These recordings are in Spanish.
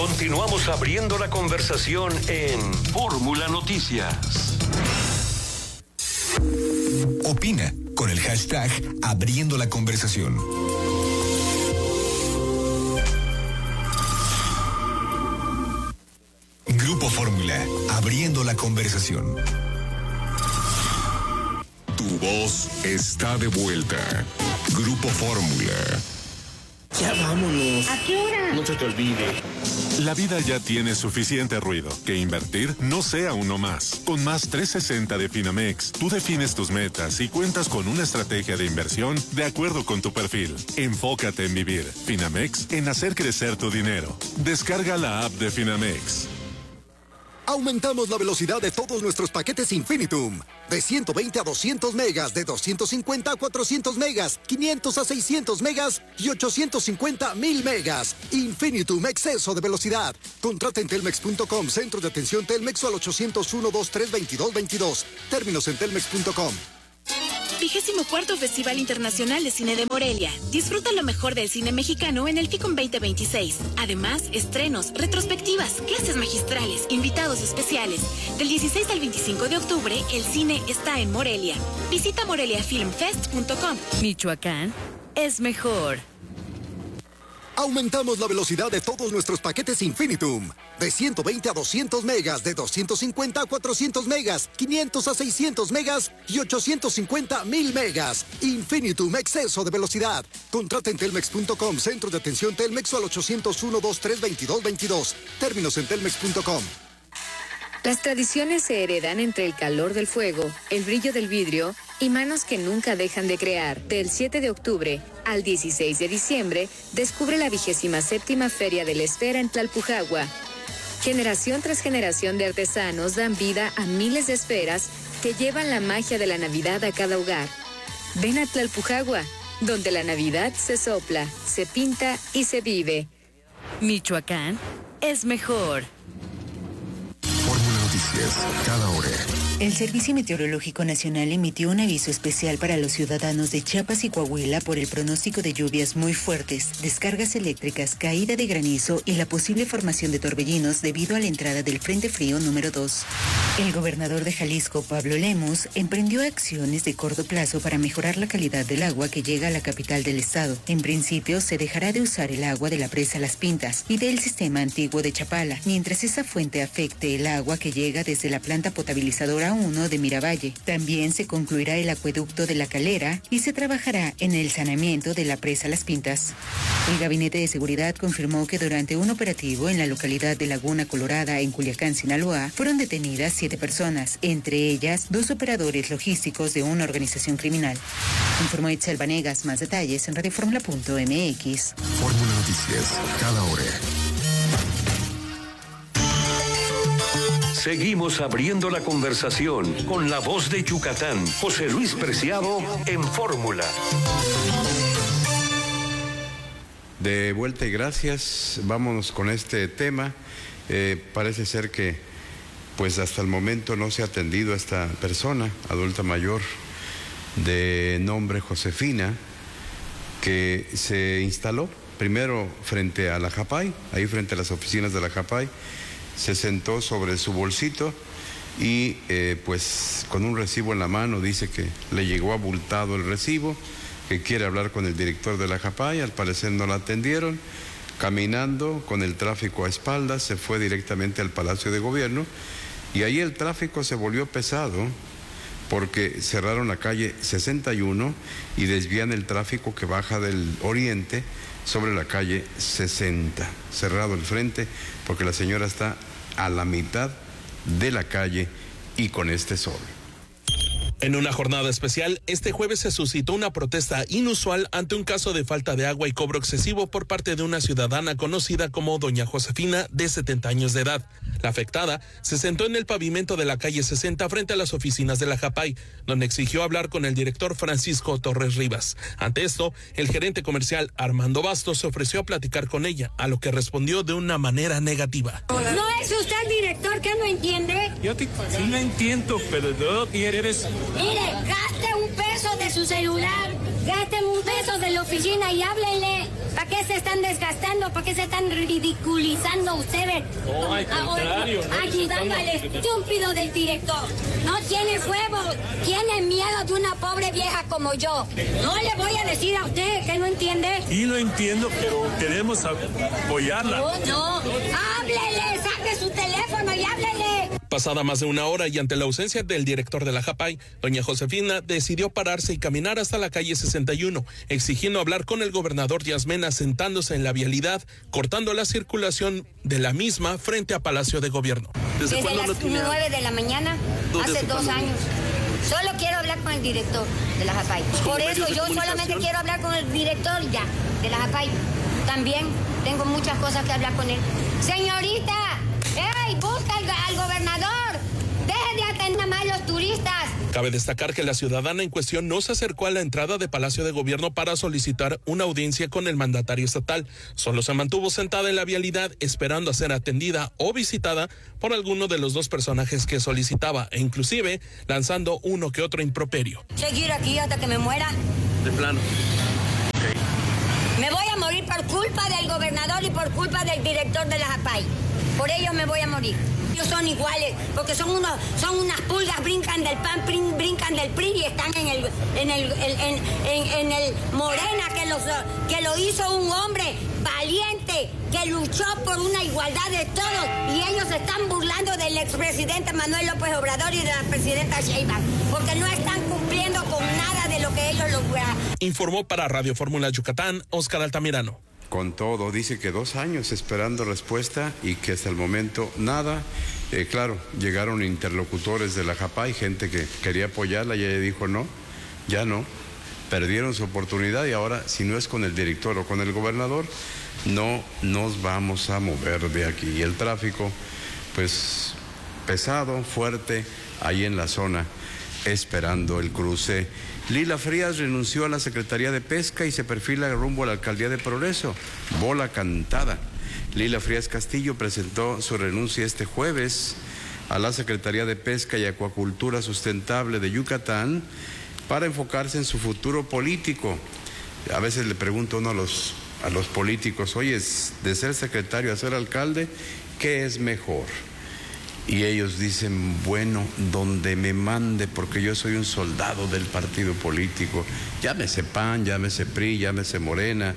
Continuamos abriendo la conversación en Fórmula Noticias. Opina con el hashtag Abriendo la Conversación. Grupo Fórmula, abriendo la conversación. Tu voz está de vuelta. Grupo Fórmula. Ya vámonos. ¿A qué hora? No se te olvide. La vida ya tiene suficiente ruido. Que invertir no sea uno más. Con Más 360 de Finamex, tú defines tus metas y cuentas con una estrategia de inversión de acuerdo con tu perfil. Enfócate en vivir. Finamex, en hacer crecer tu dinero. Descarga la app de Finamex. Aumentamos la velocidad de todos nuestros paquetes Infinitum. De 120 a 200 megas, de 250 a 400 megas, 500 a 600 megas y 850 a 1000 megas. Infinitum, exceso de velocidad. Contrata en telmex.com, centro de atención Telmex o al 801-2322-22. Términos en telmex.com. 24º Festival Internacional de Cine de Morelia. Disfruta lo mejor del cine mexicano en el FICOM 2026. Además, estrenos, retrospectivas, clases magistrales, invitados especiales. Del 16 al 25 de octubre, el cine está en Morelia. Visita moreliafilmfest.com. Michoacán es mejor. Aumentamos la velocidad de todos nuestros paquetes Infinitum. De 120 a 200 megas, de 250 a 400 megas, 500 a 600 megas y 850 a 1000 megas. Infinitum, exceso de velocidad. Contrata en telmex.com, centro de atención Telmex o al 801-2322-22. Términos en telmex.com. Las tradiciones se heredan entre el calor del fuego, el brillo del vidrio y manos que nunca dejan de crear. Del 7 de octubre al 16 de diciembre, descubre la 27ª Feria de la Esfera en Tlalpujagua. Generación tras generación de artesanos dan vida a miles de esferas que llevan la magia de la Navidad a cada hogar. Ven a Tlalpujagua, donde la Navidad se sopla, se pinta y se vive. Michoacán es mejor. Fórmula Noticias, cada hora. El Servicio Meteorológico Nacional emitió un aviso especial para los ciudadanos de Chiapas y Coahuila por el pronóstico de lluvias muy fuertes, descargas eléctricas, caída de granizo y la posible formación de torbellinos debido a la entrada del Frente Frío número 2. El gobernador de Jalisco, Pablo Lemus, emprendió acciones de corto plazo para mejorar la calidad del agua que llega a la capital del estado. En principio, se dejará de usar el agua de la presa Las Pintas y del sistema antiguo de Chapala, mientras esa fuente afecte el agua que llega desde la planta potabilizadora 1 de Miravalle. También se concluirá el acueducto de La Calera y se trabajará en el saneamiento de la presa Las Pintas. El Gabinete de Seguridad confirmó que durante un operativo en la localidad de Laguna Colorada, en Culiacán, Sinaloa, fueron detenidas 7 personas, entre ellas 2 operadores logísticos de una organización criminal. Informó Itzel Vanegas. Más detalles en radioformula.mx. Fórmula Noticias, cada hora. Seguimos abriendo la conversación con la voz de Yucatán, José Luis Preciado, en Fórmula. De vuelta y gracias. Vámonos con este tema. Parece ser que, pues hasta el momento no se ha atendido a esta persona, adulta mayor, de nombre Josefina, que se instaló primero frente a la JAPAI, ahí frente a las oficinas de la JAPAI. Se sentó sobre su bolsito y pues con un recibo en la mano dice que le llegó abultado el recibo, que quiere hablar con el director de la JAPAI. Al parecer no la atendieron. Caminando con el tráfico a espaldas se fue directamente al Palacio de Gobierno y ahí el tráfico se volvió pesado porque cerraron la calle 61 y desvían el tráfico que baja del oriente sobre la calle 60, cerrado el frente porque la señora está a la mitad de la calle y con este sol. En una jornada especial, este jueves se suscitó una protesta inusual ante un caso de falta de agua y cobro excesivo por parte de una ciudadana conocida como doña Josefina, de 70 años de edad. La afectada se sentó en el pavimento de la calle 60 frente a las oficinas de la JAPAI, donde exigió hablar con el director Francisco Torres Rivas. Ante esto, el gerente comercial Armando Bastos se ofreció a platicar con ella, a lo que respondió de una manera negativa. ¿No es usted el director que no entiende? Yo sí no entiendo, pero no eres... Mire, gaste un peso de su celular, gaste un peso de la oficina y háblenle. ¿Para qué se están desgastando? ¿Para qué se están ridiculizando ustedes? No, al contrario. Ayudando al estúpido del director. No tiene huevos. Tiene miedo de una pobre vieja como yo. No le voy a decir a usted que no entiende. Sí lo entiendo, pero queremos apoyarla. No. Háblele, saque su teléfono y háblele. Pasada más de una hora y ante la ausencia del director de la JAPAI, doña Josefina decidió pararse y caminar hasta la calle 61, exigiendo hablar con el gobernador Díaz Mena, sentándose en la vialidad, cortando la circulación de la misma frente a Palacio de Gobierno. Desde las 9 de la mañana, hace 2 años. Solo quiero hablar con el director de la JAPAI. Por eso yo solamente quiero hablar con el director ya, de la JAPAI. También tengo muchas cosas que hablar con él. Señorita, ¡ey! Busca al gobernador. Deje de atender más a los turistas. Cabe destacar que la ciudadana en cuestión no se acercó a la entrada de Palacio de Gobierno para solicitar una audiencia con el mandatario estatal. Solo se mantuvo sentada en la vialidad esperando a ser atendida o visitada por alguno de los dos personajes que solicitaba e inclusive lanzando uno que otro improperio. Seguir aquí hasta que me muera. De plano. Me voy a morir por culpa del gobernador y por culpa del director de la JAPAI. Por ellos me voy a morir. Ellos son iguales, porque son unas pulgas, brincan del PAN, brincan del PRI y están en el Morena, que lo hizo un hombre valiente, que luchó por una igualdad de todos, y ellos se están burlando del expresidente Manuel López Obrador y de la presidenta Sheinbaum, porque no están cumpliendo con nada de lo que ellos lograron. Informó para Radio Fórmula Yucatán, Óscar Altamirano. Con todo, dice que 2 años esperando respuesta y que hasta el momento nada. Claro, llegaron interlocutores de la JAPAI, gente que quería apoyarla y ella dijo no, ya no. Perdieron su oportunidad y ahora, si no es con el director o con el gobernador, no nos vamos a mover de aquí. Y el tráfico, pues, pesado, fuerte, ahí en la zona, esperando el cruce. Lila Frías renunció a la Secretaría de Pesca y se perfila rumbo a la Alcaldía de Progreso. Bola cantada. Lila Frías Castillo presentó su renuncia este jueves a la Secretaría de Pesca y Acuacultura Sustentable de Yucatán para enfocarse en su futuro político. A veces le pregunto uno a los políticos, oye, de ser secretario a ser alcalde, ¿qué es mejor? Y ellos dicen, bueno, donde me mande, porque yo soy un soldado del partido político, llámese PAN, llámese PRI, llámese Morena,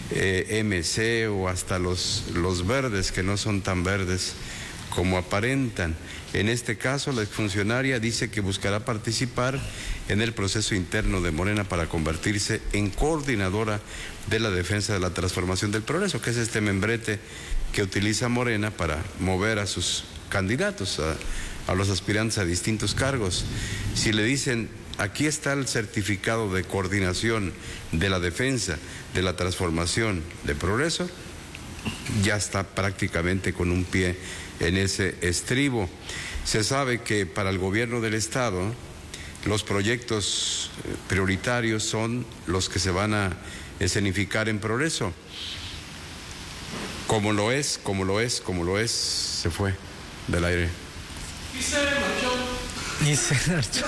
MC o hasta los verdes, que no son tan verdes como aparentan. En este caso, la exfuncionaria dice que buscará participar en el proceso interno de Morena para convertirse en coordinadora de la defensa de la transformación del progreso, que es este membrete que utiliza Morena para mover a sus candidatos, a los aspirantes a distintos cargos. Si le dicen, aquí está el certificado de coordinación de la defensa de la transformación de progreso, ya está prácticamente con un pie en ese estribo. Se sabe que para el gobierno del estado los proyectos prioritarios son los que se van a escenificar en progreso. Como lo es, se fue del aire. Y se marchó.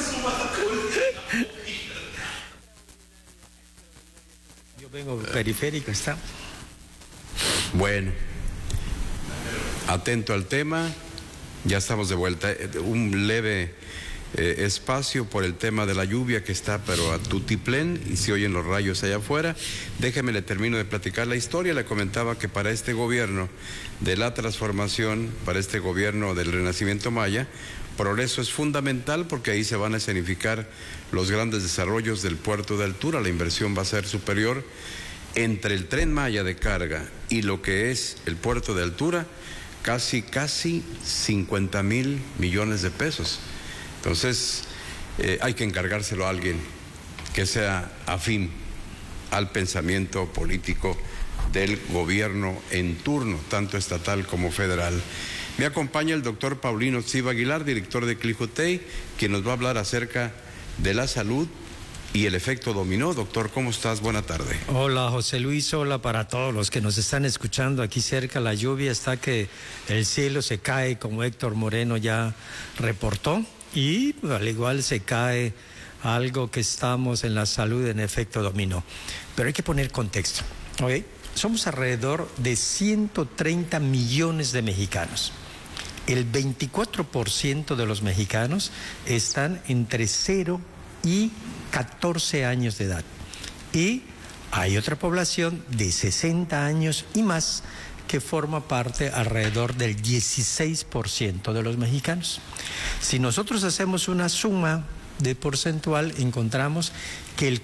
Yo vengo periférico, está. Bueno, atento al tema, ya estamos de vuelta. Un leve espacio por el tema de la lluvia que está pero a tutiplén y se oyen los rayos allá afuera. Déjeme, le termino de platicar la historia. Le comentaba que para este gobierno de la transformación, para este gobierno del Renacimiento Maya, progreso es fundamental porque ahí se van a escenificar los grandes desarrollos del puerto de Altura. La inversión va a ser superior entre el Tren Maya de carga y lo que es el puerto de Altura, casi 50,000 millones de pesos. Entonces, hay que encargárselo a alguien que sea afín al pensamiento político del gobierno en turno, tanto estatal como federal. Me acompaña el doctor Paulino Tsiba Aguilar, director de Clijutey, quien nos va a hablar acerca de la salud y el efecto dominó. Doctor, ¿cómo estás? Buena tarde. Hola, José Luis, hola para todos los que nos están escuchando aquí cerca. La lluvia está que el cielo se cae, como Héctor Moreno ya reportó, y al igual se cae algo que estamos en la salud en efecto dominó. Pero hay que poner contexto, ¿ok? somos alrededor de 130 millones de mexicanos. El 24% de los mexicanos están entre 0 y 14 años de edad. Y hay otra población de 60 años y más que forma parte alrededor del 16% de los mexicanos. Si nosotros hacemos una suma de porcentual, encontramos que el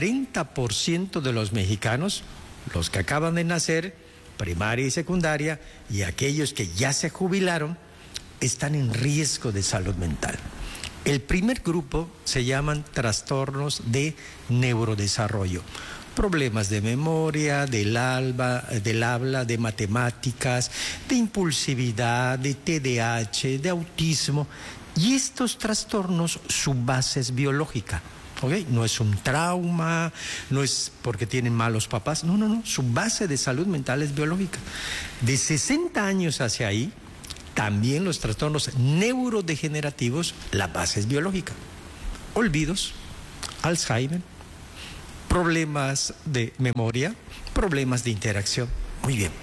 40% de los mexicanos, los que acaban de nacer, primaria y secundaria, y aquellos que ya se jubilaron, están en riesgo de salud mental. El primer grupo se llaman trastornos de neurodesarrollo. Problemas de memoria, del habla, de matemáticas, de impulsividad, de TDAH, de autismo. Y estos trastornos, su base es biológica. ¿Okay? No es un trauma, no es porque tienen malos papás. No. Su base de salud mental es biológica. De 60 años hacia ahí, también los trastornos neurodegenerativos, la base es biológica. Olvidos, Alzheimer, problemas de memoria, problemas de interacción. Muy bien.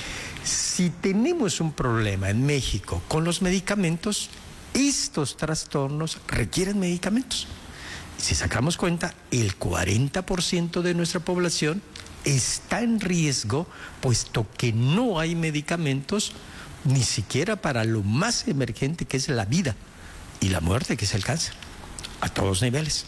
Si tenemos un problema en México con los medicamentos, estos trastornos requieren medicamentos. Si sacamos cuenta, el 40% de nuestra población está en riesgo, puesto que no hay medicamentos, ni siquiera para lo más emergente que es la vida y la muerte, que es el cáncer, a todos niveles.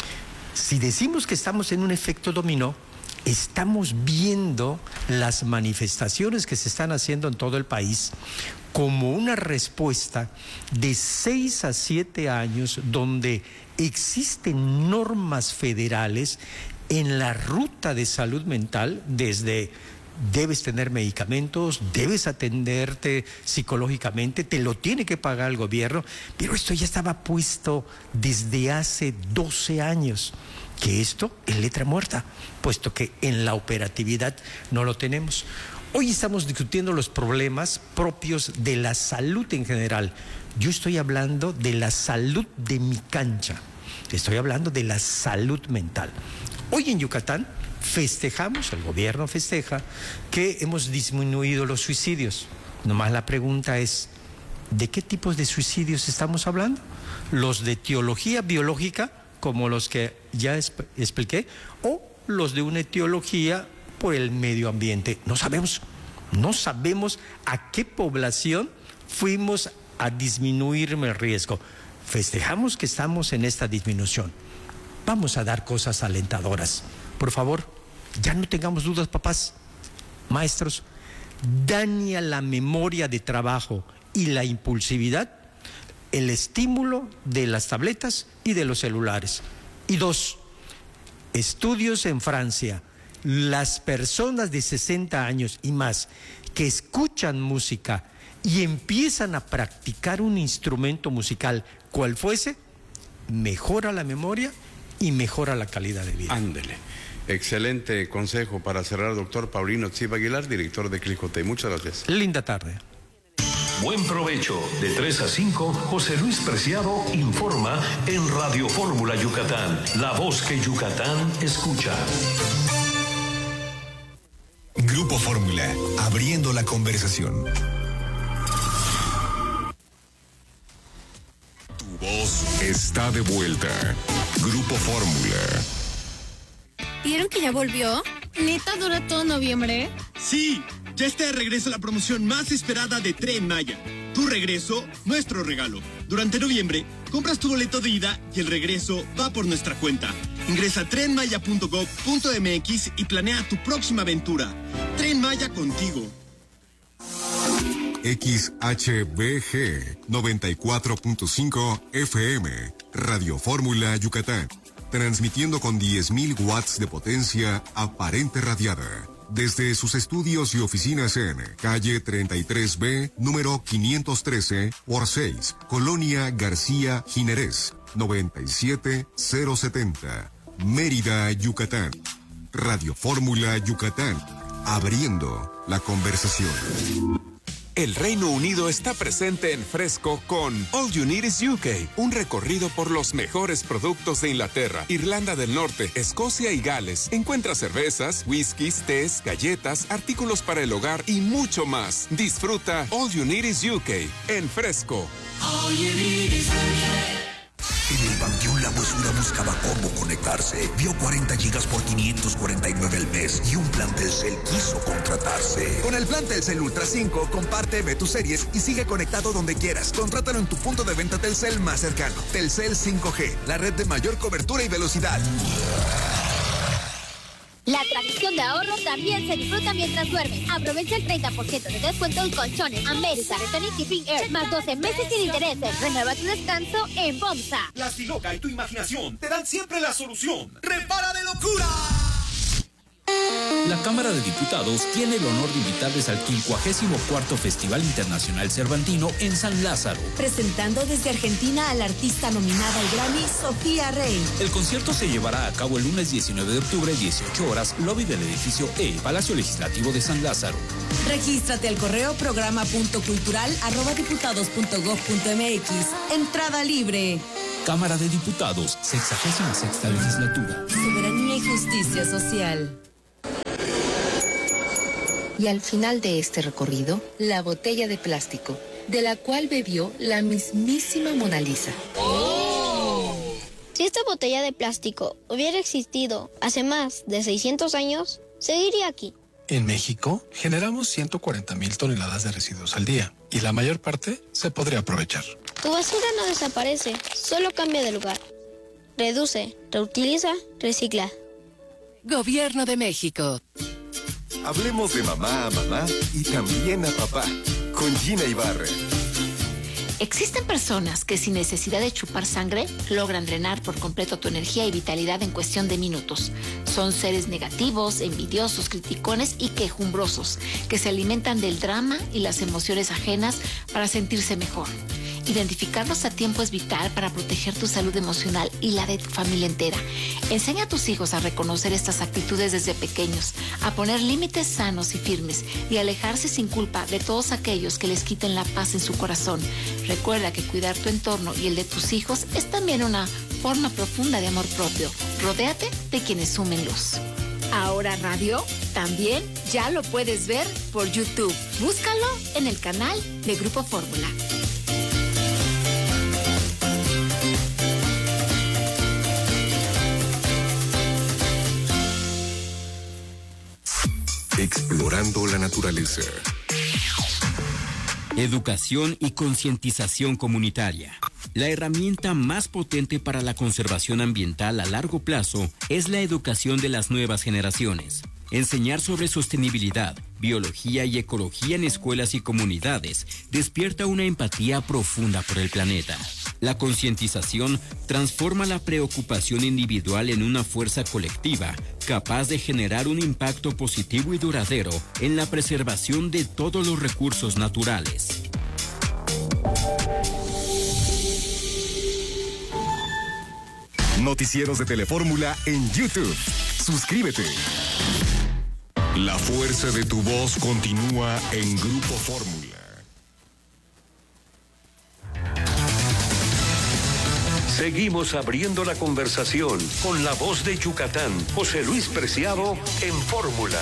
Si decimos que estamos en un efecto dominó, estamos viendo las manifestaciones que se están haciendo en todo el país como una respuesta de 6 a 7 años donde existen normas federales en la ruta de salud mental, desde debes tener medicamentos, debes atenderte psicológicamente, te lo tiene que pagar el gobierno, pero esto ya estaba puesto desde hace 12 años, que esto es letra muerta, puesto que en la operatividad no lo tenemos. Hoy estamos discutiendo los problemas propios de la salud en general. Yo estoy hablando de la salud de mi cancha, estoy hablando de la salud mental. Hoy en Yucatán festejamos, el gobierno festeja, que hemos disminuido los suicidios. Nomás la pregunta es, ¿de qué tipos de suicidios estamos hablando? ¿Los de etiología biológica, como los que ya expliqué, o los de una etiología por el medio ambiente? No sabemos a qué población fuimos a disminuir el riesgo. Festejamos que estamos en esta disminución. Vamos a dar cosas alentadoras. Por favor, ya no tengamos dudas, papás, maestros. Daña la memoria de trabajo y la impulsividad el estímulo de las tabletas y de los celulares. Y 2, estudios en Francia. Las personas de 60 años y más que escuchan música y empiezan a practicar un instrumento musical, cual fuese, mejora la memoria y mejora la calidad de vida. Ándele. Excelente consejo para cerrar, doctor Paulino Tsiba Aguilar, director de Clijote. Muchas gracias. Linda tarde. Buen provecho. De 3 a 5, José Luis Preciado informa en Radio Fórmula Yucatán, la voz que Yucatán escucha. Grupo Fórmula, abriendo la conversación. Tu voz está de vuelta. Grupo Fórmula. ¿Vieron que ya volvió? ¿Neta dura todo noviembre? Sí, ya está de regreso la promoción más esperada de Tren Maya. Tu regreso, nuestro regalo. Durante noviembre, compras tu boleto de ida y el regreso va por nuestra cuenta. Ingresa a trenmaya.gov.mx y planea tu próxima aventura. Tren Maya contigo. XHBG 94.5 FM, Radio Fórmula Yucatán. Transmitiendo con 10.000 watts de potencia aparente radiada. Desde sus estudios y oficinas en calle 33B, número 513 por 6, Colonia García Jiménez, 97070, Mérida, Yucatán. Radio Fórmula Yucatán, abriendo la conversación. El Reino Unido está presente en Fresco con All You Need is UK, un recorrido por los mejores productos de Inglaterra, Irlanda del Norte, Escocia y Gales. Encuentra cervezas, whiskies, tés, galletas, artículos para el hogar y mucho más. Disfruta All You Need is UK en Fresco. All you need is UK. En el Panteón La Huesura buscaba cómo conectarse. Vio 40 gigas por 549 al mes y un plan Telcel quiso contratarse. Con el plan Telcel Ultra 5, comparte, ve tus series y sigue conectado donde quieras. Contrátalo en tu punto de venta Telcel más cercano. Telcel 5G, la red de mayor cobertura y velocidad. La tradición de ahorro también se disfruta mientras duermes. Aprovecha el 30% de descuento en colchones América, Returning Keeping Air, más 12 meses sin intereses. Renueva tu descanso en Bomsa. La Siloca y tu imaginación te dan siempre la solución. ¡Repara de locura! La Cámara de Diputados tiene el honor de invitarles al 54º Festival Internacional Cervantino en San Lázaro. Presentando desde Argentina a la artista nominada al Grammy, Sofía Rey. El concierto se llevará a cabo el lunes 19 de octubre, 18 horas, lobby del edificio E, Palacio Legislativo de San Lázaro. Regístrate al correo programa.cultural@diputados.gov.mx. Entrada libre. Cámara de Diputados, 66ª Legislatura. Soberanía y justicia social. Y al final de este recorrido, la botella de plástico, de la cual bebió la mismísima Mona Lisa. ¡Oh! Si esta botella de plástico hubiera existido hace más de 600 años, seguiría aquí. En México, generamos 140,000 toneladas de residuos al día, y la mayor parte se podría aprovechar. Tu basura no desaparece, solo cambia de lugar. Reduce, reutiliza, recicla. Gobierno de México. Hablemos de mamá a mamá y también a papá, con Gina Ibarra. Existen personas que sin necesidad de chupar sangre logran drenar por completo tu energía y vitalidad en cuestión de minutos. Son seres negativos, envidiosos, criticones y quejumbrosos, que se alimentan del drama y las emociones ajenas para sentirse mejor. Identificarlos a tiempo es vital para proteger tu salud emocional y la de tu familia entera. Enseña a tus hijos a reconocer estas actitudes desde pequeños, a poner límites sanos y firmes y alejarse sin culpa de todos aquellos que les quiten la paz en su corazón. Recuerda que cuidar tu entorno y el de tus hijos es también una forma profunda de amor propio. Rodéate de quienes sumen luz. Ahora Radio también ya lo puedes ver por YouTube. Búscalo en el canal de Grupo Fórmula. Explorando la naturaleza. Educación y concientización comunitaria. La herramienta más potente para la conservación ambiental a largo plazo es la educación de las nuevas generaciones. Enseñar sobre sostenibilidad, biología y ecología en escuelas y comunidades despierta una empatía profunda por el planeta. La concientización transforma la preocupación individual en una fuerza colectiva, capaz de generar un impacto positivo y duradero en la preservación de todos los recursos naturales. Noticieros de Telefórmula en YouTube. Suscríbete. La fuerza de tu voz continúa en Grupo Fórmula. Seguimos abriendo la conversación con la voz de Yucatán, José Luis Preciado, en Fórmula.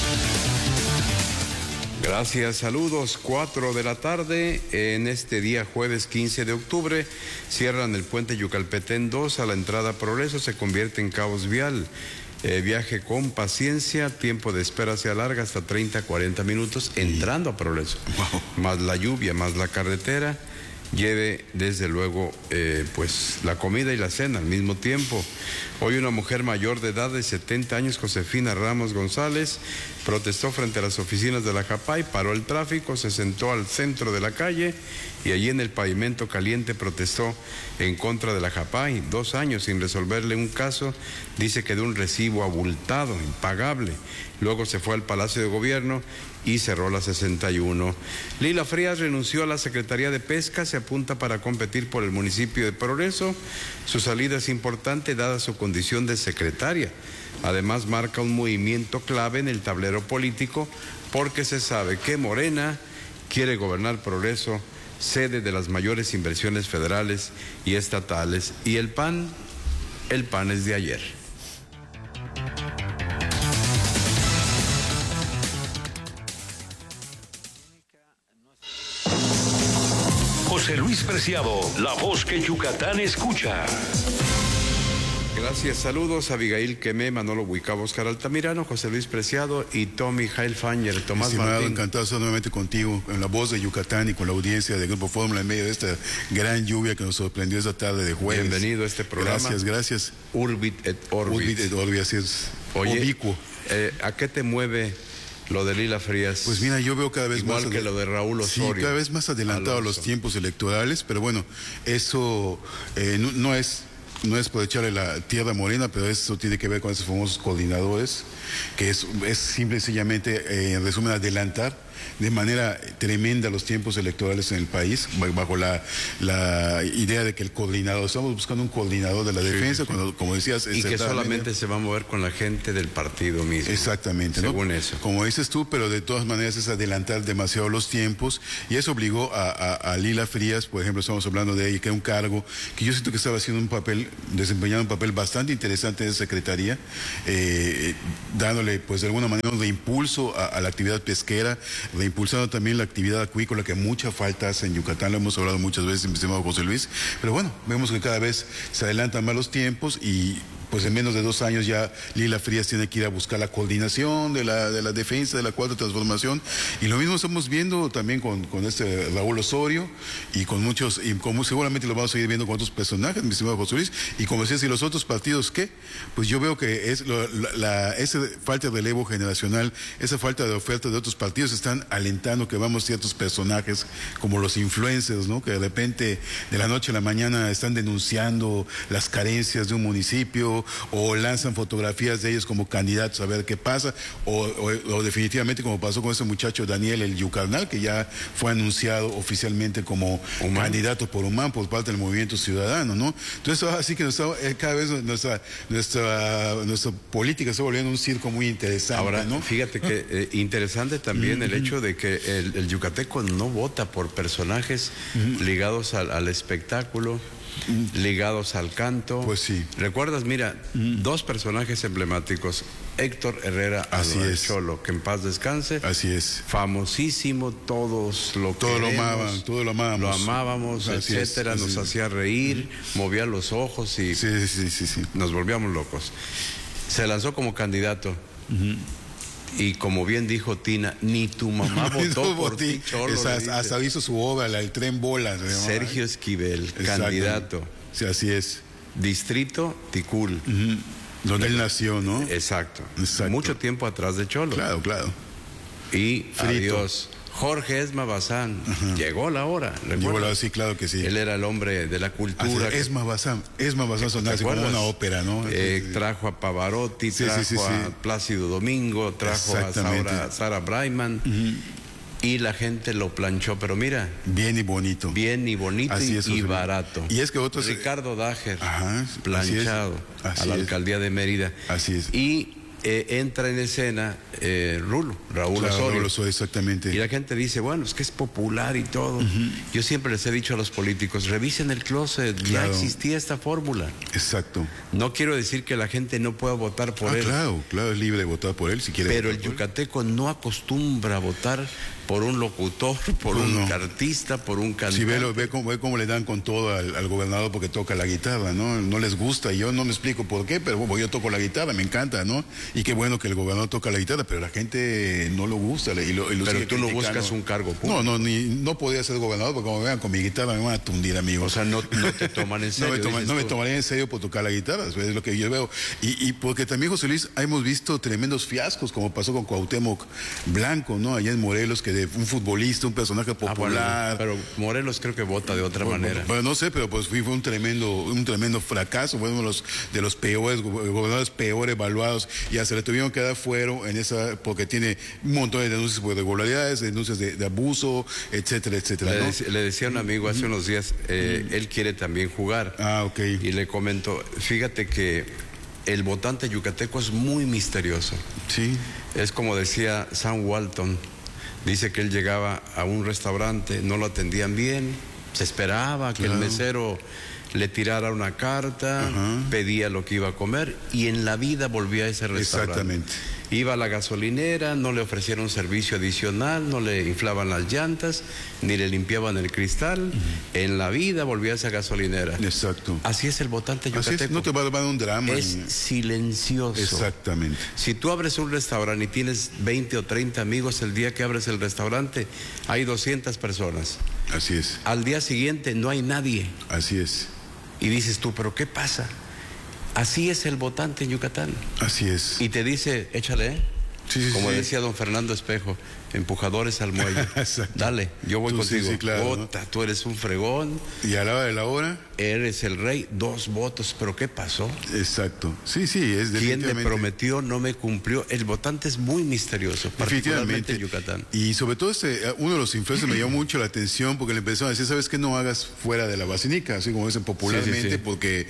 Gracias, saludos. 4 de la tarde, en este día jueves 15 de octubre, cierran el puente Yucalpetén 2 a la entrada Progreso, se convierte en caos vial. Viaje con paciencia, tiempo de espera se alarga hasta 30-40 minutos entrando a Progreso. Wow. Más la lluvia, más la carretera. Lleve desde luego pues la comida y la cena al mismo tiempo. Hoy una mujer mayor de edad de 70 años, Josefina Ramos González, protestó frente a las oficinas de la JAPAY, paró el tráfico, se sentó al centro de la calle y allí en el pavimento caliente protestó en contra de la JAPAY. 2 años sin resolverle un caso, dice que de un recibo abultado, impagable. Luego se fue al Palacio de Gobierno y cerró la 61. Lila Frías renunció a la Secretaría de Pesca, se apunta para competir por el municipio de Progreso. Su salida es importante dada su condición de secretaria. Además marca un movimiento clave en el tablero político porque se sabe que Morena quiere gobernar Progreso, sede de las mayores inversiones federales y estatales. Y el PAN es de ayer. José Luis Preciado, la voz que Yucatán escucha. Gracias, saludos a Abigail Quemé, Manolo Huicabo, Oscar Altamirano, José Luis Preciado y Tommy Heilfanger. Tomás Estimado, Martín. encantado de estar nuevamente contigo, en la voz de Yucatán y con la audiencia de Grupo Fórmula en medio de esta gran lluvia que nos sorprendió esta tarde de jueves. Bienvenido a este programa. Gracias. Urbit et Orbit. Urbit et Orbit, así es. Oye, ubicuo. ¿A qué te mueve lo de Lila Frías? Pues mira, yo veo cada vez igual más... que lo de Raúl Osorio. Sí, cada vez más adelantado los tiempos electorales, pero bueno, eso no es por echarle la tierra morena, pero eso tiene que ver con esos famosos coordinadores, que es simple y sencillamente, en resumen, adelantar de manera tremenda los tiempos electorales en el país, bajo la idea de que el coordinador, estamos buscando un coordinador de la defensa, sí. Cuando, como decías... Y que solamente se va a mover con la gente del partido mismo. Exactamente, según ¿no? eso. Como dices tú, pero de todas maneras es adelantar demasiado los tiempos, y eso obligó a Lila Frías, por ejemplo, estamos hablando de ella, que era un cargo que yo siento que estaba desempeñando un papel bastante interesante en esa secretaría, dándole pues de alguna manera un reimpulso a la actividad pesquera, reimpulsando también la actividad acuícola, que mucha falta hace en Yucatán, lo hemos hablado muchas veces, mi estimado José Luis, pero bueno, vemos que cada vez se adelantan más los tiempos y pues en menos de 2 años ya Lila Frías tiene que ir a buscar la coordinación de la defensa, de la Cuarta Transformación, y lo mismo estamos viendo también con este Raúl Osorio y con muchos, y como seguramente lo vamos a seguir viendo con otros personajes, mi estimado José Luis, y como decías, ¿y los otros partidos qué? Pues yo veo que es esa falta de relevo generacional, esa falta de oferta de otros partidos están alentando que vamos ciertos personajes como los influencers, ¿no? Que de repente de la noche a la mañana están denunciando las carencias de un municipio, o lanzan fotografías de ellos como candidatos a ver qué pasa, o definitivamente como pasó con ese muchacho Daniel el Yucarnal, que ya fue anunciado oficialmente como candidato por UMAN por parte del Movimiento Ciudadano, ¿no? Entonces así que cada vez nuestra política está volviendo un circo muy interesante. Ahora, ¿no? fíjate que interesante también el hecho de que el yucateco no vota por personajes ligados al espectáculo, ligados al canto. Pues sí. ¿Recuerdas? Mira, 2 personajes emblemáticos. Héctor Herrera, así es, Cholo, que en paz descanse. Así es. Famosísimo, todos lo amábamos, así etcétera, es, nos hacía reír, movía los ojos y sí. Nos volvíamos locos. Se lanzó como candidato. Y como bien dijo Tina, ni tu mamá votó por ti, Cholo. Hasta hizo su obra, el tren bola. Sergio Esquivel, candidato. Sí, así es. Distrito Ticul. Donde él nació, ¿no? Exacto. Mucho tiempo atrás de Cholo. Claro. Y adiós. Jorge Esma Bazán, llegó la hora. Llegó la hora, sí, claro que sí. Él era el hombre de la cultura. Esma Bazán sonaba como una ópera, ¿no? Trajo a Pavarotti, trajo a Plácido Domingo, trajo a Sara Brightman. Y la gente lo planchó, pero mira. Bien y bonito. Así es, y barato. Y es que otros... Ricardo Dager, planchado a la alcaldía de Mérida. Así es. Y entra en escena Raúl Osorio. Exactamente. Y la gente dice, bueno, es que es popular y todo. Yo siempre les he dicho a los políticos, revisen el closet, ya existía esta fórmula. Exacto. No quiero decir que la gente no pueda votar por él. Claro, es libre de votar por él si quiere. Pero el yucateco no acostumbra a votar por un locutor, por un artista, por un cantante. Sí, ve cómo le dan con todo al gobernador porque toca la guitarra, ¿no? No les gusta, y yo no me explico por qué, pero yo toco la guitarra, me encanta, ¿no? Y qué bueno que el gobernador toca la guitarra, pero la gente no lo gusta. Pero tú no buscas un cargo público. No podía ser gobernador, porque como me vean con mi guitarra me van a tundir, amigo. O sea, no te toman en serio. no me tomaría en serio por tocar la guitarra, es lo que yo veo. Y porque también, José Luis, hemos visto tremendos fiascos, como pasó con Cuauhtémoc Blanco, ¿no? Allá en Morelos, que de un futbolista, un personaje popular. Pero Morelos creo que vota de otra manera. Bueno, no sé, pero pues fue un tremendo fracaso, fue uno de los peores gobernadores peor evaluados, y se le tuvieron que dar fuero en esa, porque tiene un montón de denuncias por irregularidades, denuncias de abuso, etcétera. Le decía a un amigo hace unos días, él quiere también jugar. Ok. Y le comento, fíjate que el votante yucateco es muy misterioso. Sí. Es como decía Sam Walton, Dice que él llegaba a un restaurante, no lo atendían bien, se esperaba que el mesero le tirara una carta, pedía lo que iba a comer y en la vida volvía a ese restaurante. Exactamente. Iba a la gasolinera, no le ofrecieron servicio adicional, no le inflaban las llantas, ni le limpiaban el cristal. En la vida volvía a esa gasolinera. Exacto. Así es el votante yucateco. Así es, no te va a dar un drama. Es silencioso. Exactamente. Si tú abres un restaurante y tienes 20 o 30 amigos, el día que abres el restaurante hay 200 personas. Así es. Al día siguiente no hay nadie. Así es. Y dices tú, ¿pero qué pasa? Así es el votante en Yucatán. Así es. Y te dice, échale, como decía don Fernando Espejo, empujadores al muelle. Dale, yo voy contigo. Sí, claro, Vota, ¿no? Tú eres un fregón. Y a la hora de la hora, eres el rey, 2 votos, pero ¿qué pasó? Exacto. Sí, es ¿Quién me prometió, no me cumplió? El votante es muy misterioso, particularmente en Yucatán. Y sobre todo uno de los influencers me llamó mucho la atención porque le empezaron a decir, ¿sabes qué? No hagas fuera de la basinica, así como dicen popularmente, porque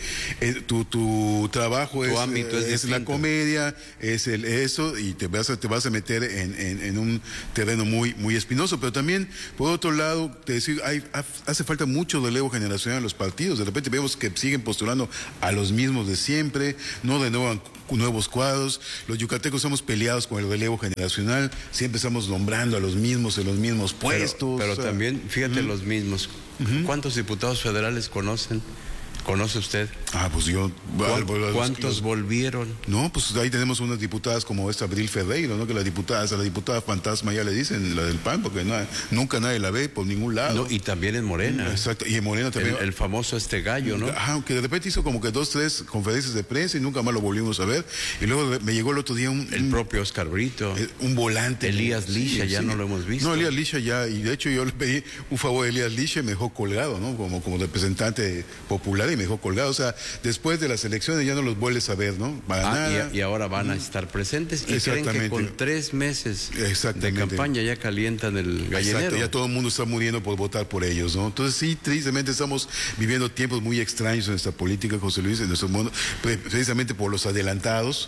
tu trabajo tu ámbito es la comedia, es eso, y te vas a meter en un terreno muy espinoso. Pero también, por otro lado, te decir, hace falta mucho relevo generacional en los partidos. De repente vemos que siguen postulando a los mismos de siempre, no de nuevo nuevos cuadros. Los yucatecos somos peleados con el relevo generacional, siempre estamos nombrando a los mismos en los mismos puestos. Pero también, fíjate, los mismos. ¿Cuántos diputados federales conocen? ¿Conoce usted? Pues yo... ¿Cuántos volvieron? No, pues ahí tenemos unas diputadas como esta Abril Ferreiro, ¿no? Que la diputada fantasma ya le dicen, la del PAN, porque nunca nadie la ve por ningún lado. No, y también en Morena. Exacto, y en Morena también. El famoso gallo, ¿no? Aunque de repente hizo como que 2, 3 conferencias de prensa y nunca más lo volvimos a ver. Y luego me llegó el otro día el propio Oscar Brito. Un volante. Elías Licha, ya no lo hemos visto. No, Elías Licha ya, y de hecho yo le pedí un favor a Elías Licha y me dejó colgado, ¿no? Como representante popular, y me dejó colgado. O sea, después de las elecciones ya no los vuelves a ver, ¿no? Para nada. Y ahora van a estar presentes y creen que con 3 meses de campaña ya calientan el gallinero. Exacto, ya todo el mundo está muriendo por votar por ellos, ¿no? Entonces sí, tristemente estamos viviendo tiempos muy extraños en nuestra política, José Luis, en nuestro mundo, precisamente por los adelantados.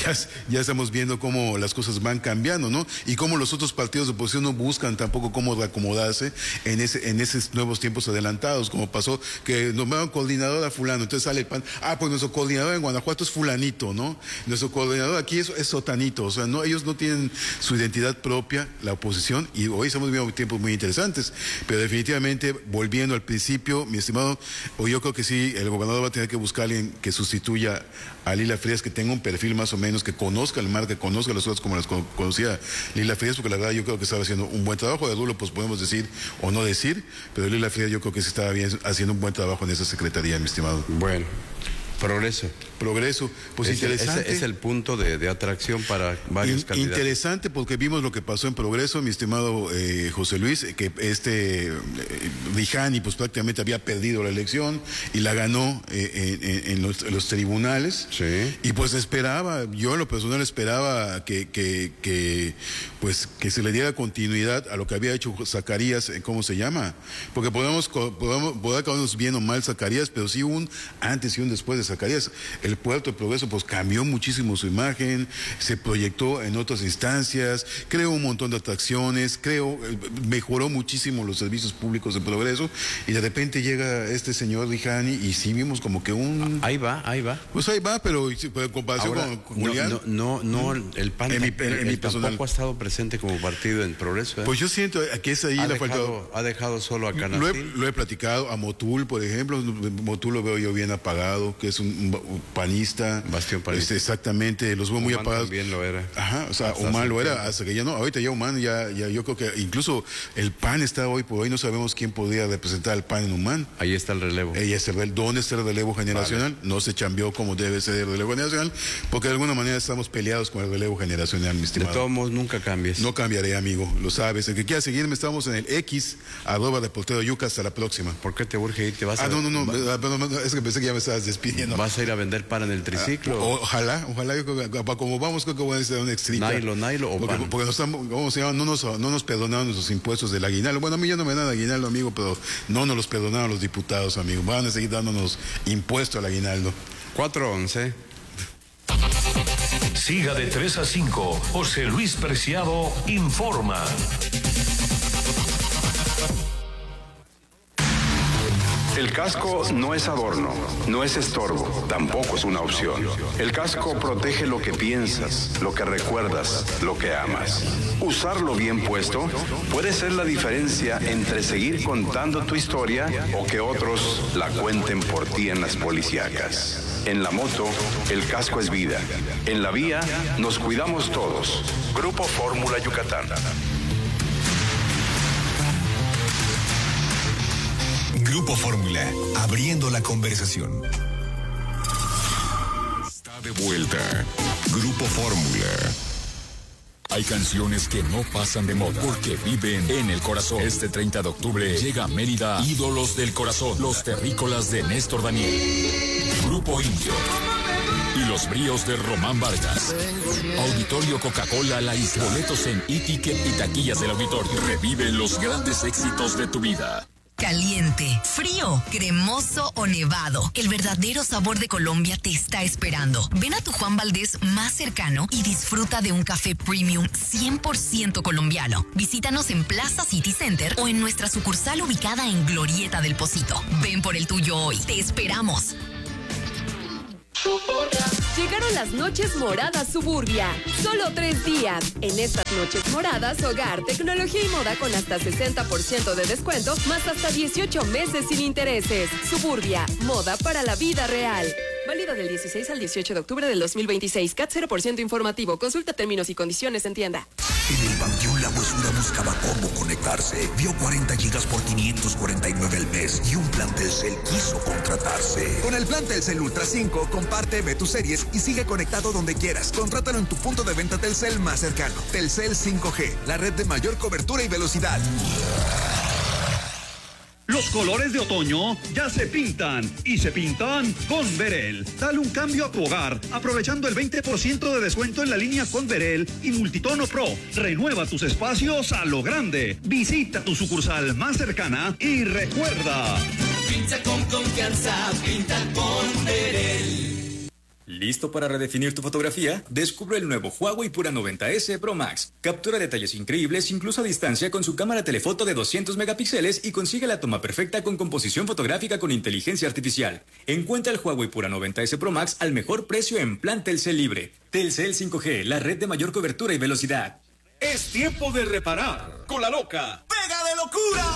Ya estamos viendo cómo las cosas van cambiando, ¿no? Y cómo los otros partidos de oposición no buscan tampoco cómo reacomodarse en esos nuevos tiempos adelantados, como pasó que nombraron coordinador a fulano, entonces sale el PAN, pues nuestro coordinador en Guanajuato es fulanito, ¿no? Nuestro coordinador aquí es sotanito, o sea, ellos no tienen su identidad propia, la oposición, y hoy estamos viviendo tiempos muy interesantes, pero definitivamente, volviendo al principio, mi estimado, yo creo que sí, el gobernador va a tener que buscar a alguien que sustituya a Lila Frías, que tenga un perfil más o menos, que conozca el mar, que conozca las cosas como las conocía Lila Frías, porque la verdad yo creo que estaba haciendo un buen trabajo. De Adulo, pues podemos decir o no decir, pero Lila Frías yo creo que sí estaba haciendo un buen trabajo en esa secretaría, mi estimado. Bueno, progreso, pues interesante. Es el punto de atracción para varios candidatos. Interesante porque vimos lo que pasó en Progreso, mi estimado José Luis, que Rijani pues prácticamente había perdido la elección y la ganó en los tribunales. Sí. Y pues yo en lo personal esperaba que se le diera continuidad a lo que había hecho Zacarías, ¿cómo se llama? Porque podrá acabarnos bien o mal Zacarías, pero sí un antes y un después de Zacarías. El Puerto de Progreso pues cambió muchísimo su imagen, se proyectó en otras instancias, creó un montón de atracciones, mejoró muchísimo los servicios públicos de Progreso, y de repente llega este señor Rijani y sí vimos como que Ahí va. Pues ahí va, pero en comparación con Julián. No, el PAN tampoco ha estado presente como partido en Progreso. Pues yo siento que es ahí ha dejado solo a Canacil. Lo he platicado, a Motul, por ejemplo. Motul lo veo yo bien apagado, que es un panista. Bastión panista. Exactamente, los veo muy apagados. También lo era. Ajá, o sea, Humán lo era, hasta que ya no. Ahorita ya Humán, ya yo creo que incluso el PAN está hoy por hoy, no sabemos quién podría representar al PAN en Humán. Ahí está el relevo. ¿Dónde está el relevo generacional? Vale. No se chambeó como debe ser el relevo generacional, porque de alguna manera estamos peleados con el relevo generacional, mi estimado. De todos modos, nunca cambies. No cambiaré, amigo, lo sabes. El que quiera seguirme, estamos en el X, @Reportero Yuca. Hasta la próxima. ¿Por qué te urge ir? ¿Te vas no, es que pensé que ya me estabas despidiendo. ¿Vas a ir a vender pan en el triciclo? Ojalá, yo creo que como vamos, creo que voy a necesitar un extrita. Nailo o pan. Porque no nos perdonaron nuestros impuestos del aguinaldo. Bueno, a mí ya no me dan aguinaldo, amigo, pero no nos los perdonaron los diputados, amigo. Van a seguir dándonos impuesto al aguinaldo. 4:11. Siga de 3 a 5. José Luis Preciado informa. El casco no es adorno, no es estorbo, tampoco es una opción. El casco protege lo que piensas, lo que recuerdas, lo que amas. Usarlo bien puesto puede ser la diferencia entre seguir contando tu historia o que otros la cuenten por ti en las policíacas. En la moto, el casco es vida. En la vía, nos cuidamos todos. Grupo Fórmula Yucatán. Grupo Fórmula, abriendo la conversación. Está de vuelta. Grupo Fórmula. Hay canciones que no pasan de moda porque viven en el corazón. Este 30 de octubre llega a Mérida Ídolos del Corazón, los terrícolas de Néstor Daniel, Grupo Indio y los bríos de Román Vargas. Auditorio Coca-Cola La Isla. Boletos en e-ticket y taquillas del auditorio. Revive los grandes éxitos de tu vida. Caliente, frío, cremoso o nevado. El verdadero sabor de Colombia te está esperando. Ven a tu Juan Valdez más cercano y disfruta de un café premium 100% colombiano. Visítanos en Plaza City Center o en nuestra sucursal ubicada en Glorieta del Pocito. Ven por el tuyo hoy. Te esperamos. Llegaron las noches moradas Suburbia. Solo 3 días. En estas noches moradas, hogar, tecnología y moda con hasta 60% de descuento, más hasta 18 meses sin intereses. Suburbia, moda para la vida real. Válido del 16 al 18 de octubre del 2026. CAT 0% informativo. Consulta términos y condiciones en tienda. En el Panteón La Huesura buscaba cómo conectarse. Vio 40 gigas por 549 al mes y un plan Telcel quiso contratarse. Con el plan Telcel Ultra 5, comparte, ve tus series y sigue conectado donde quieras. Contrátalo en tu punto de venta Telcel más cercano. Telcel 5G, la red de mayor cobertura y velocidad. Los colores de otoño ya se pintan y se pintan con Verel. Dale un cambio a tu hogar aprovechando el 20% de descuento en la línea con Verel y Multitono Pro. Renueva tus espacios a lo grande. Visita tu sucursal más cercana y recuerda. Pinta con confianza, pinta con Verel. ¿Listo para redefinir tu fotografía? Descubre el nuevo Huawei Pura 90S Pro Max. Captura detalles increíbles incluso a distancia con su cámara telefoto de 200 megapíxeles y consigue la toma perfecta con composición fotográfica con inteligencia artificial. Encuentra el Huawei Pura 90S Pro Max al mejor precio en plan Telcel Libre. Telcel 5G, la red de mayor cobertura y velocidad. Es tiempo de reparar con la loca ¡Pega de locura!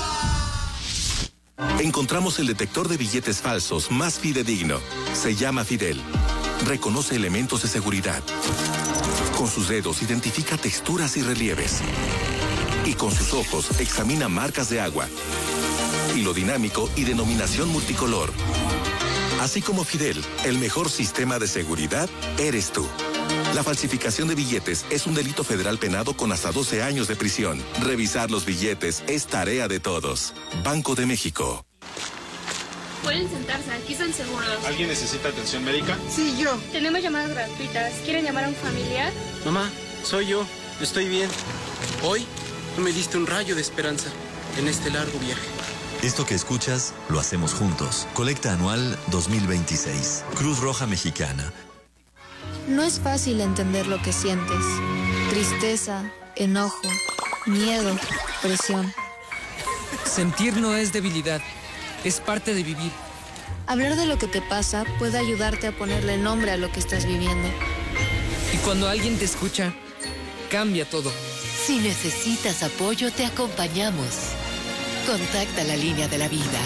Encontramos el detector de billetes falsos más fidedigno. Se llama Fidel. Reconoce elementos de seguridad. Con sus dedos identifica texturas y relieves. Y con sus ojos examina marcas de agua. Hilo dinámico y denominación multicolor. Así como Fidel, el mejor sistema de seguridad eres tú. La falsificación de billetes es un delito federal penado con hasta 12 años de prisión. Revisar los billetes es tarea de todos. Banco de México. Pueden sentarse, aquí están seguros. ¿Alguien necesita atención médica? Sí, yo. Tenemos llamadas gratuitas. ¿Quieren llamar a un familiar? Mamá, soy yo. Estoy bien. Hoy tú me diste un rayo de esperanza en este largo viaje. Esto que escuchas, lo hacemos juntos. Colecta anual 2026. Cruz Roja Mexicana. No es fácil entender lo que sientes. Tristeza, enojo, miedo, presión. Sentir no es debilidad. Es parte de vivir. Hablar de lo que te pasa puede ayudarte a ponerle nombre a lo que estás viviendo. Y cuando alguien te escucha, cambia todo. Si necesitas apoyo, te acompañamos. Contacta la línea de la vida.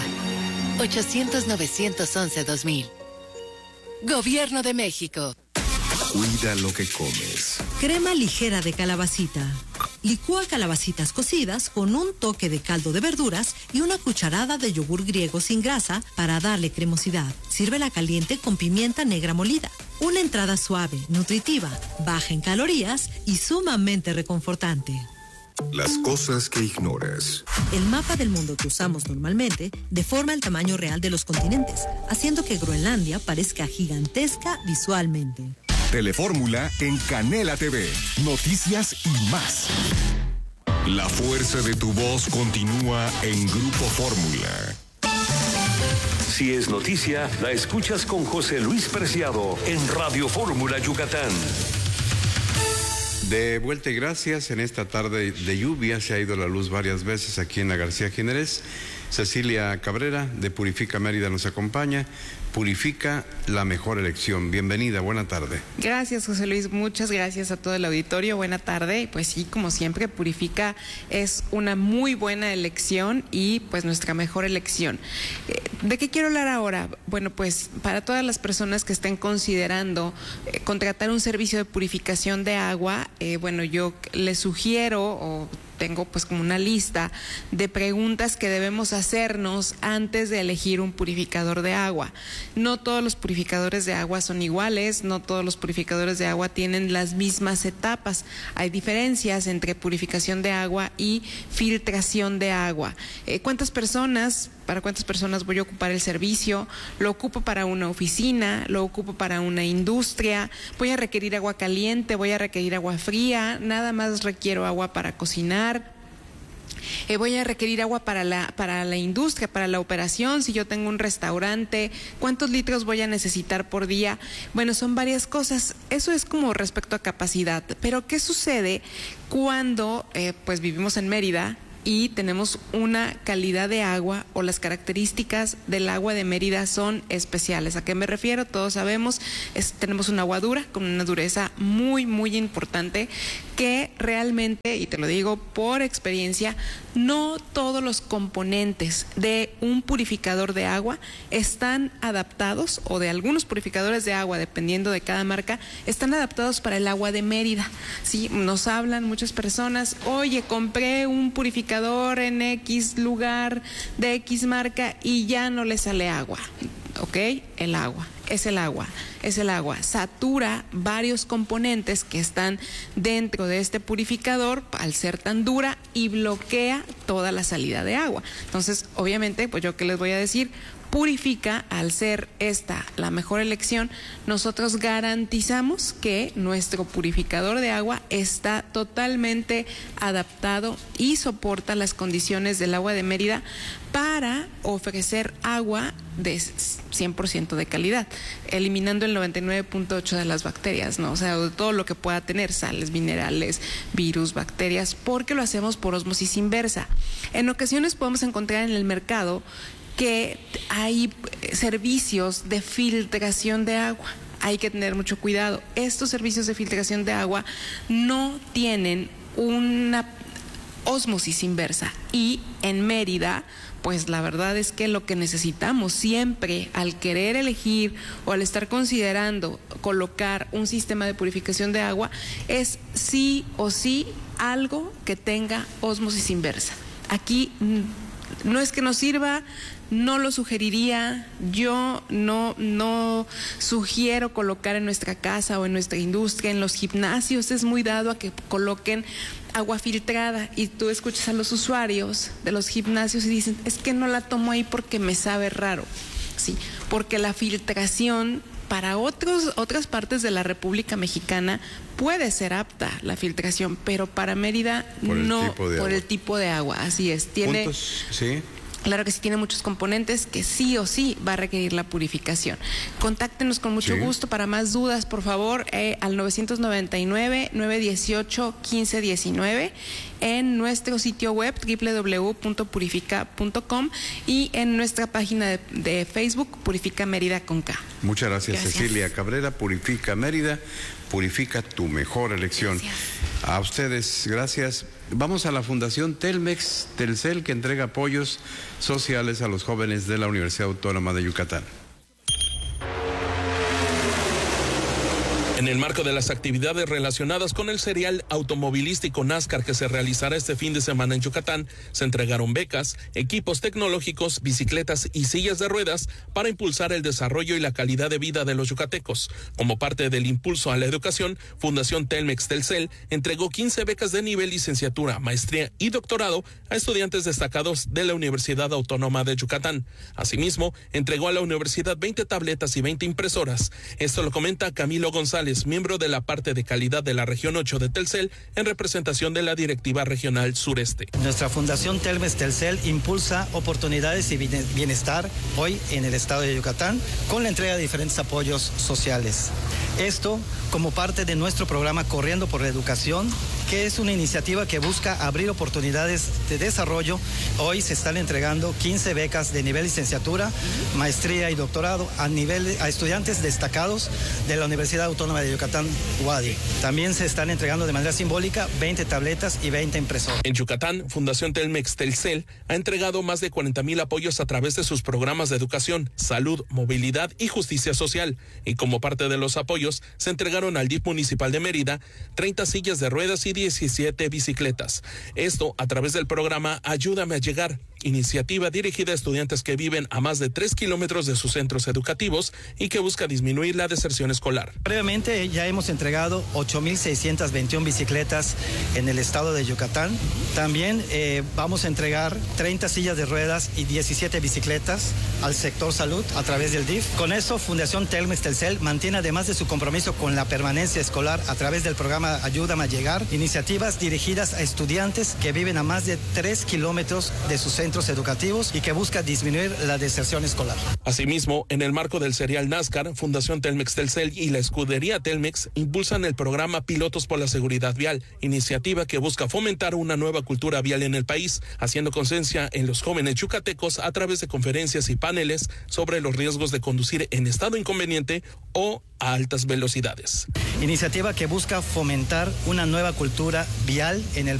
800-911-2000. Gobierno de México. Cuida lo que comes. Crema ligera de calabacita. Licúa calabacitas cocidas con un toque de caldo de verduras y una cucharada de yogur griego sin grasa para darle cremosidad. Sírvela caliente con pimienta negra molida. Una entrada suave, nutritiva, baja en calorías y sumamente reconfortante. Las cosas que ignoras. El mapa del mundo que usamos normalmente deforma el tamaño real de los continentes, haciendo que Groenlandia parezca gigantesca visualmente. Telefórmula en Canela TV. Noticias y más. La fuerza de tu voz continúa en Grupo Fórmula. Si es noticia, la escuchas con José Luis Preciado en Radio Fórmula Yucatán. De vuelta y gracias, en esta tarde de lluvia se ha ido la luz varias veces aquí en la García Jiménez. Cecilia Cabrera de Purifica Mérida nos acompaña. Purifica, la mejor elección. Bienvenida, buena tarde. Gracias, José Luis, muchas gracias a todo el auditorio, buena tarde. Pues sí, como siempre, Purifica es una muy buena elección y pues nuestra mejor elección. ¿De qué quiero hablar ahora? Bueno, pues para todas las personas que estén considerando contratar un servicio de purificación de agua, bueno, yo les sugiero o tengo pues como una lista de preguntas que debemos hacernos antes de elegir un purificador de agua. No todos los purificadores de agua son iguales, no todos los purificadores de agua tienen las mismas etapas. Hay diferencias entre purificación de agua y filtración de agua. ¿Para cuántas personas voy a ocupar el servicio? ¿Lo ocupo para una oficina? ¿Lo ocupo para una industria? ¿Voy a requerir agua caliente? ¿Voy a requerir agua fría? ¿Nada más requiero agua para cocinar? Voy a requerir agua para la industria, para la operación, si yo tengo un restaurante, ¿cuántos litros voy a necesitar por día? Bueno, son varias cosas. Eso es como respecto a capacidad. Pero ¿qué sucede cuando pues vivimos en Mérida y tenemos una calidad de agua o las características del agua de Mérida son especiales? ¿A qué me refiero? Todos sabemos, tenemos un agua dura con una dureza muy, muy importante que realmente, y te lo digo por experiencia, no todos los componentes de un purificador de agua están adaptados, o de algunos purificadores de agua, dependiendo de cada marca, están adaptados para el agua de Mérida. Sí, nos hablan muchas personas, oye, compré un purificador en X lugar de X marca y ya no le sale agua. ¿Ok? El agua. Es el agua, satura varios componentes que están dentro de este purificador al ser tan dura y bloquea toda la salida de agua. Entonces, obviamente, pues yo qué les voy a decir, Purifica, al ser esta la mejor elección, nosotros garantizamos que nuestro purificador de agua está totalmente adaptado y soporta las condiciones del agua de Mérida para ofrecer agua de 100% de calidad, eliminando el 99.8 de las bacterias, ¿no? O sea, de todo lo que pueda tener, sales, minerales, virus, bacterias, porque lo hacemos por ósmosis inversa. En ocasiones podemos encontrar en el mercado que hay servicios de filtración de agua. Hay que tener mucho cuidado. Estos servicios de filtración de agua no tienen una ósmosis inversa, y en Mérida, pues la verdad es que lo que necesitamos siempre al querer elegir o al estar considerando colocar un sistema de purificación de agua es sí o sí algo que tenga ósmosis inversa. Aquí no es que nos sirva, no lo sugeriría, yo no sugiero colocar en nuestra casa o en nuestra industria. En los gimnasios es muy dado a que coloquen agua filtrada, y tú escuchas a los usuarios de los gimnasios y dicen, es que no la tomo ahí porque me sabe raro. Sí, porque la filtración para otras partes de la República Mexicana puede ser apta la filtración, pero para Mérida no, por el tipo de agua. Así es. Tiene puntos, sí. Claro que sí, tiene muchos componentes que sí o sí va a requerir la purificación. Contáctenos con mucho gusto. Para más dudas, por favor, al 999-918-1519 en nuestro sitio web www.purifica.com y en nuestra página de Facebook Purifica Mérida con K. Muchas gracias, Cecilia Cabrera. Purifica Mérida, purifica tu mejor elección. Gracias. A ustedes, gracias. Vamos a la Fundación Telmex Telcel, que entrega apoyos sociales a los jóvenes de la Universidad Autónoma de Yucatán. En el marco de las actividades relacionadas con el serial automovilístico NASCAR que se realizará este fin de semana en Yucatán, se entregaron becas, equipos tecnológicos, bicicletas y sillas de ruedas para impulsar el desarrollo y la calidad de vida de los yucatecos. Como parte del impulso a la educación, Fundación Telmex Telcel entregó 15 becas de nivel licenciatura, maestría y doctorado a estudiantes destacados de la Universidad Autónoma de Yucatán. Asimismo, entregó a la universidad 20 tabletas y 20 impresoras. Esto lo comenta Camilo González, miembro de la parte de calidad de la región 8 de Telcel, en representación de la directiva regional sureste. Nuestra Fundación Telmex Telcel impulsa oportunidades y bienestar hoy en el estado de Yucatán con la entrega de diferentes apoyos sociales. Esto como parte de nuestro programa Corriendo por la Educación, que es una iniciativa que busca abrir oportunidades de desarrollo. Hoy se están entregando 15 becas de nivel licenciatura, maestría y doctorado a estudiantes destacados de la Universidad Autónoma de Yucatán, UADY. También se están entregando de manera simbólica 20 tabletas y 20 impresoras. En Yucatán, Fundación Telmex Telcel ha entregado más de 40,000 apoyos a través de sus programas de educación, salud, movilidad y justicia social. Y como parte de los apoyos, se entregaron al DIF municipal de Mérida 30 sillas de ruedas y 17 bicicletas. Esto a través del programa Ayúdame a Llegar, iniciativa dirigida a estudiantes que viven a más de 3 kilómetros de sus centros educativos y que busca disminuir la deserción escolar. Previamente ya hemos entregado 8,621 bicicletas en el estado de Yucatán. También vamos a entregar 30 sillas de ruedas y 17 bicicletas al sector salud a través del DIF. Con eso, Fundación Telmex Telcel mantiene, además de su compromiso con la permanencia escolar a través del programa Ayúdame a Llegar, iniciativas dirigidas a estudiantes que viven a más de 3 kilómetros de sus centros educativos y que busca disminuir la deserción escolar. Asimismo, en el marco del serial NASCAR, Fundación Telmex Telcel y la escudería Telmex impulsan el programa Pilotos por la Seguridad Vial, iniciativa que busca fomentar una nueva cultura vial en el país, haciendo conciencia en los jóvenes yucatecos a través de conferencias y paneles sobre los riesgos de conducir en estado inconveniente o a altas velocidades. Iniciativa que busca fomentar una nueva cultura vial en el